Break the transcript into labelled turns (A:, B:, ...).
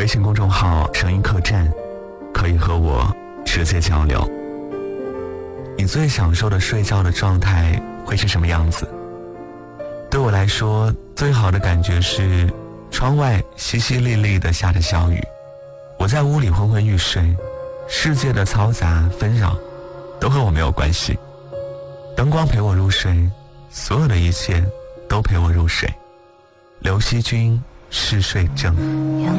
A: 微信公众号声音客栈，可以和我直接交流。你最享受的睡觉的状态会是什么样子？对我来说，最好的感觉是窗外淅淅沥沥的下着小雨，我在屋里昏昏欲睡，世界的嘈杂纷扰都和我没有关系，灯光陪我入睡，所有的一切都陪我入睡。刘惜君，嗜睡症。